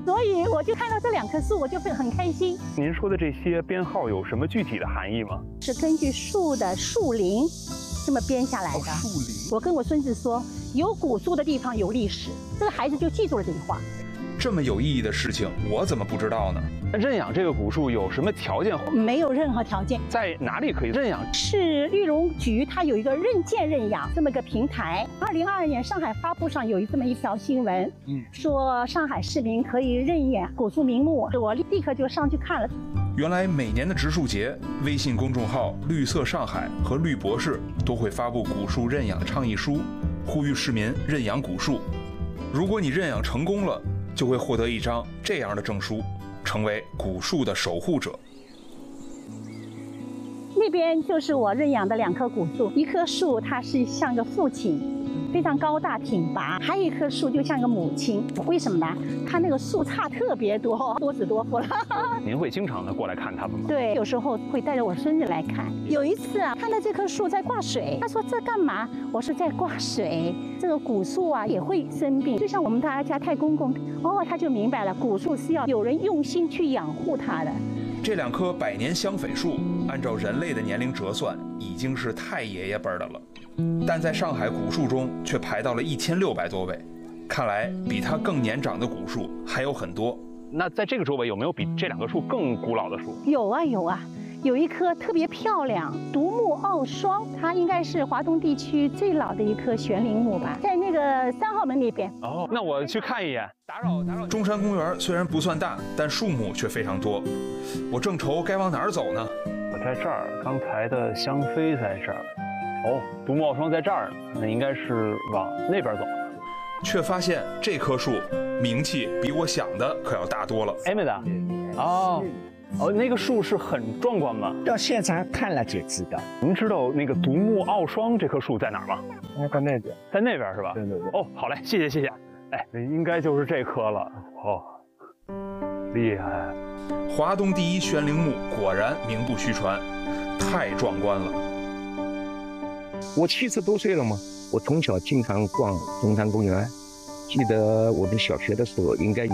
所以我就看到这2棵树，我就会很开心。 您说的这些编号有什么具体的含义吗？ 是根据树的树龄这么编下来的。 树龄。 我跟我孙子说，有古树的地方有历史，这个孩子就记住了这句话。 这么有意义的事情，我怎么不知道呢？ 认养这个古树有什么条件？ 没有任何条件。 在哪里可以认养？ 是绿农局，它有一个认建认养这么一个平台。2022年上海发布上有这么一条新闻，说上海市民可以认养古树名木，我立刻就上去看了。 原来每年的植树节，微信公众号“绿色上海”和绿博士都会发布古树认养倡议书，呼吁市民认养古树。如果你认养成功了，就会获得一张这样的证书，成为古树的守护者。 那边就是我认养的2棵古树，一棵树它是像个父亲，非常高大挺拔，还有一棵树就像个母亲。为什么呢？它那个树杈特别多，多子多福了。 您会经常的过来看它们吗？ 对，有时候会带着我孙子来看。有一次啊，看到这棵树在挂水，他说这干嘛？我说在挂水。这个古树啊也会生病，就像我们大家太公公，他就明白了，古树是要有人用心去养护它的。 这2棵百年香榧树，按照人类的年龄折算，已经是太爷爷辈的了，但在上海古树中却排到了1600多位。看来比它更年长的古树还有很多。 那在这个周围有没有比这2棵树更古老的树？ 有啊有啊，有一棵特别漂亮，独木傲霜，它应该是华东地区最老的一棵悬铃木吧，在那个3号门那边。 那我去看一眼。打扰。 中山公园虽然不算大，但树木却非常多。我正愁该往哪儿走呢？ 我在这儿，刚才的香妃在这儿。独木傲霜在这儿，那应该是往那边走。 却发现这棵树名气比我想的可要大多了。 妹的，那个树是很壮观吗？ 到现场看了就知道。 您知道那个独木傲霜这棵树在哪儿吗？ 在那边， 在那边是吧？ 对。 好嘞，谢谢。应该就是这棵了。厉害！ 华东第一悬铃木果然名不虚传，太壮观了。 我70多岁了嘛，我从小经常逛中山公园，记得我们小学的时候，应该有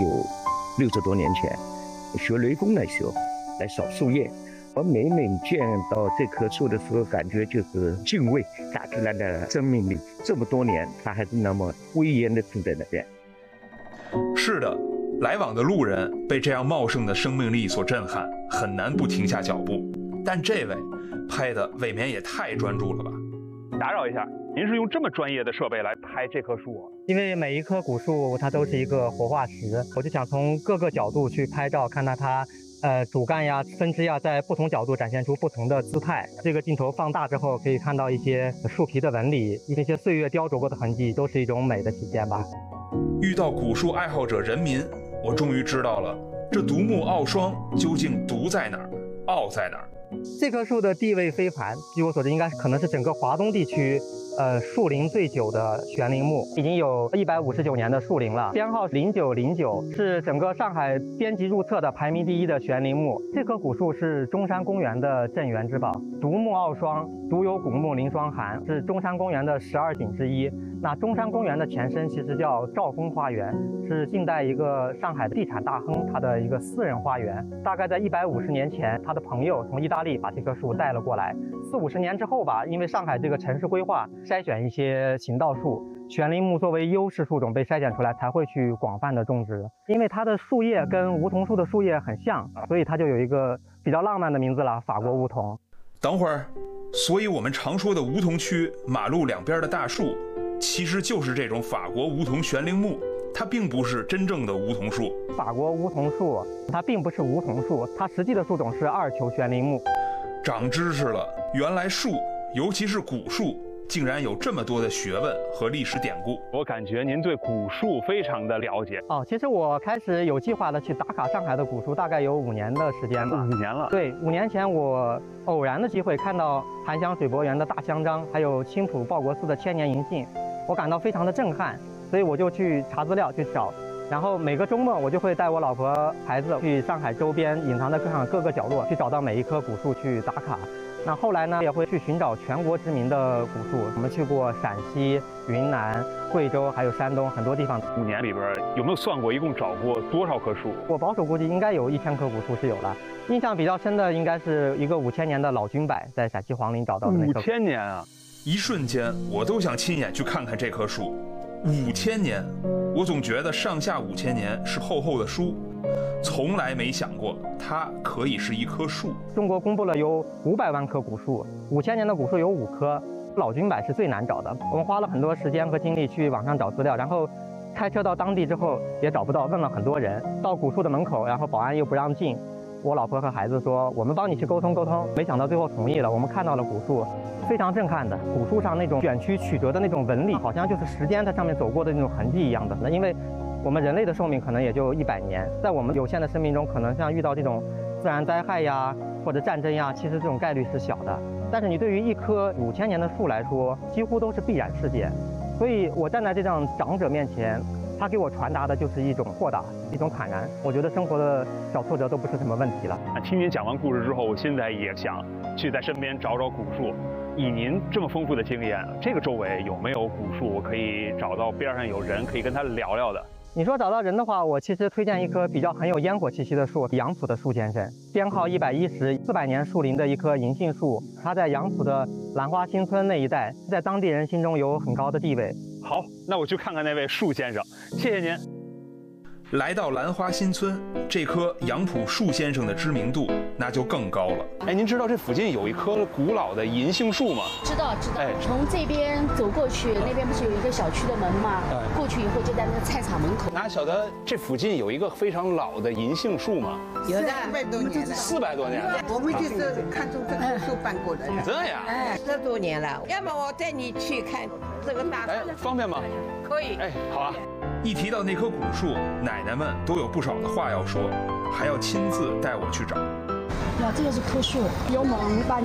60多年前，学雷锋的时候来扫树叶。我每见到这棵树的时候，感觉就是敬畏大自然的生命力。这么多年，它还是那么威严地站在那边。 是的，来往的路人被这样茂盛的生命力所震撼，很难不停下脚步。但这位拍的未免也太专注了吧？ 打扰一下，您是用这么专业的设备来拍这棵树？ 因为每一棵古树它都是一个活化石，我就想从各个角度去拍照，看到它主干呀、分支呀，在不同角度展现出不同的姿态。这个镜头放大之后，可以看到一些树皮的纹理，一些岁月雕琢过的痕迹，都是一种美的体现吧。 遇到古树爱好者人民，我终于知道了，这独木傲霜究竟独在哪儿，傲在哪儿。 这棵树的地位非凡，据我所知，可能是整个华东地区树龄最久的悬铃木，已经有159年的树龄了，编号0909，是整个上海编辑入册的排名第1的悬铃木。这棵古树是中山公园的镇园之宝，独木傲霜，独有古木临霜寒，是中山公园的12景之一。那中山公园的前身其实叫兆丰花园，是近代一个上海的地产大亨他的一个私人花园。大概在150年前，他的朋友从意大利把这棵树带了过来。40-50年之后吧，因为上海这个城市规划筛选一些行道树，悬铃木作为优势树种被筛选出来，才会去广泛的种植。因为它的树叶跟梧桐树的树叶很像，所以它就有一个比较浪漫的名字了——法国梧桐。 等会儿，所以我们常说的梧桐区马路两边的大树，其实就是这种法国梧桐悬铃木，它并不是真正的梧桐树。 法国梧桐树它并不是梧桐树，它实际的树种是2球悬铃木。 长知识了，原来树，尤其是古树，竟然有这么多的学问和历史典故。 我感觉您对古树非常的了解。 其实我开始有计划的去打卡上海的古树，大概有5年的时间吧。 5年了？对 ，5年前我偶然的机会看到韩湘水泊园的大香樟，还有青浦报国寺的千年银杏，我感到非常的震撼，所以我就去查资料去找。然后每个周末我就会带我老婆孩子去上海周边隐藏在各个角落去找到每一棵古树去打卡。 那后来呢，也会去寻找全国知名的古树。我们去过陕西、云南、贵州，还有山东很多地方。 5年里边有没有算过一共找过多少棵树？ 我保守估计应该有1000棵古树是有了。印象比较深的应该是一个5000年的老君柏，在陕西黄陵找到的那棵。 5000年啊！ 一瞬间，我都想亲眼去看看这棵树。5000年，我总觉得上下5000年是厚厚的书，从来没想过它可以是一棵树。 中国公布了有500万棵古树，5000年的古树有5棵，老君柏是最难找的。我们花了很多时间和精力去网上找资料，然后开车到当地之后也找不到，问了很多人。到古树的门口，然后保安又不让进。我老婆和孩子说，我们帮你去沟通沟通，没想到最后同意了。我们看到了古树，非常震撼的。古树上那种卷曲曲折的那种纹理，好像就是时间在上面走过的那种痕迹一样的。因为我们人类的寿命可能也就100年，在我们有限的生命中，可能像遇到这种自然灾害呀或者战争呀，其实这种概率是小的。但是你对于一棵5000年的树来说，几乎都是必然事件。所以我站在这样长者面前，他给我传达的就是一种豁达，一种坦然。我觉得生活的小挫折都不是什么问题了。 听您讲完故事之后，我现在也想去在身边找找古树。以您这么丰富的经验，这个周围有没有古树我可以找到边上有人可以跟他聊聊的？ 你说找到人的话，我其实推荐一棵比较很有烟火气息的树，杨浦的树先生，编号110，400年树龄的一棵银杏树，它在杨浦的兰花新村那一带，在当地人心中有很高的地位。 好，那我去看看那位树先生，谢谢您。 来到兰花新村，这棵杨浦树先生的知名度那就更高了。 哎，您知道这附近有一棵古老的银杏树吗？ 知道。 哎， 从这边走过去，那边不是有一个小区的门吗？过去以后就在那个菜场门口。 哪晓得这附近有一个非常老的银杏树吗？ 有的，400多年了。 400多年了。 我们就是看中这棵树搬过来的。 这样？ 哎，10多年了。要么我带你去看这个大树。 哎，方便吗？ 可以。 哎，好啊。 一提到那棵古树，奶奶们都有不少的话要说，还要亲自带我去找。 哇，这个是棵树，有猛大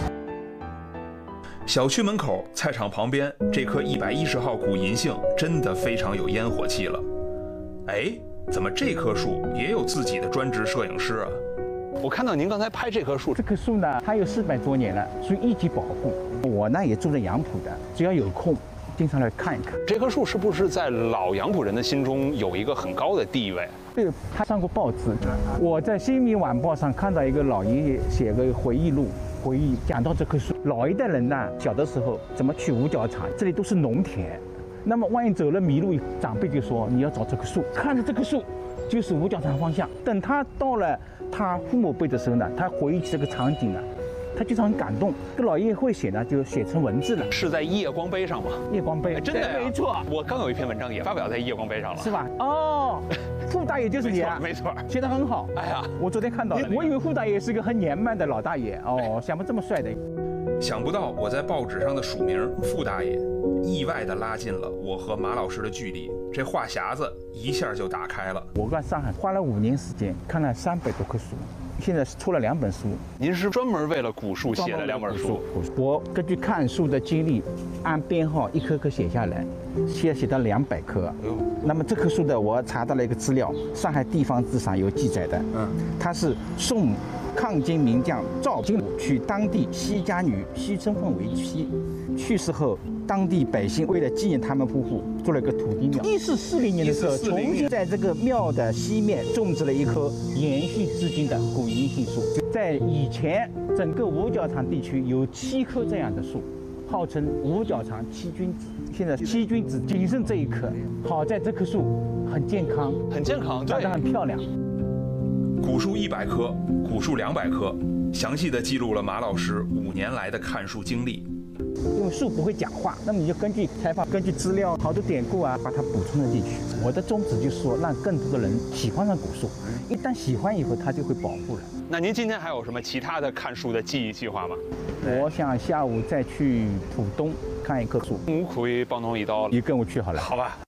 小区门口、菜场旁边，这棵110号古银杏真的非常有烟火气了。哎，怎么这棵树也有自己的专职摄影师啊？我看到您刚才拍这棵树， 这棵树呢，它有400多年了，属于一级保护。我呢也住在杨浦的，只要有空，经常来看一看。 这棵树是不是在老杨浦人的心中有一个很高的地位？ 对，他上过报纸。我在《新民晚报》上看到一个老爷爷写个回忆录，回忆讲到这棵树。老一代人呢，小的时候怎么去五角场，这里都是农田。那么万一走了迷路，长辈就说你要找这棵树，看着这棵树就是五角场方向。等他到了他父母辈的时候呢，他回忆起这个场景呢，他就是很感动。这老爷爷会写呢，就写成文字了。 是在夜光碑上吗？ 夜光碑， 真的呀？ 没错。 我刚有一篇文章也发表在夜光碑上了， 是吧？哦，傅大爷就是你啊， 没错， 写得很好。 哎呀， 我昨天看到了，我以为傅大爷是个很年迈的老大爷哦，想不这么帅的。 想不到我在报纸上的署名傅大爷，意外地拉近了我和马老师的距离，这话匣子一下就打开了。 我在上海花了5年时间，看了300多棵树，现在出了2本书。 您是专门为了古树写的2本书？ 我根据看树的经历，按编号一棵棵写下来，写到200棵。那么这棵树的，我查到了一个资料，上海地方志上有记载的。它是宋抗金名将赵金武娶当地西家女西春凤为妻，去世后，当地百姓为了纪念他们夫妇，做了一个土地庙。1440年的时候，重新在这个庙的西面种植了一棵延续至今的古银杏树。在以前，整个五角场地区有7棵这样的树，号称五角场7君子。现在7君子仅剩这一棵，好在这棵树很健康， 很健康， 长得很漂亮。 古树100棵，古树200棵，详细的记录了马老师5年来的看树经历。 因为树不会讲话，那么你就根据采访、根据资料、好多典故啊，把它补充了进去。我的宗旨就是说，让更多的人喜欢上古树，一旦喜欢以后，它就会保护了。 那您今天还有什么其他的看树的记忆计划吗？ 我想下午再去浦东看一棵树。 我可以帮侬一道， 你跟我去好了。 好吧。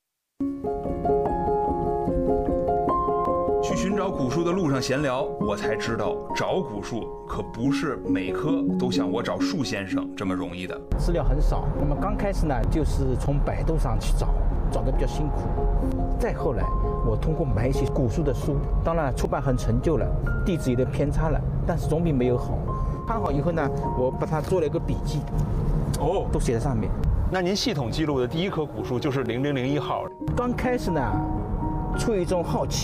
去寻找古树的路上闲聊，我才知道找古树可不是每棵都像我找树先生这么容易的。 资料很少，那么刚开始呢，就是从百度上去找得比较辛苦。再后来，我通过买一些古树的书，当然出版很陈旧了，地址有点偏差了，但是总比没有好。 看好以后呢，我把它做了一个笔记， 哦， 都写在上面。 那您系统记录的第一棵古树就是0001号。 刚开始呢，出于一种好奇。